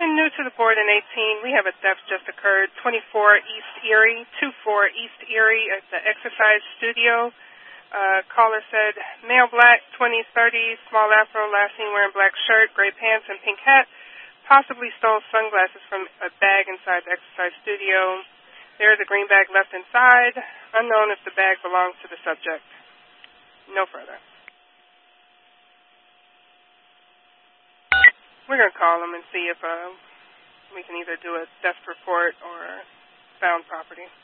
And new to the board in 18, we have a theft just occurred, 24 East Erie, 24 East Erie at the exercise studio. Caller said, male black, 20s, 30s, small afro, last seen wearing black shirt, gray pants, and pink hat. Possibly stole sunglasses from a bag inside the exercise studio. There is a green bag left inside. Unknown if the bag belongs to the subject. No further. We're going to call them and see if we can either do a theft report or found property.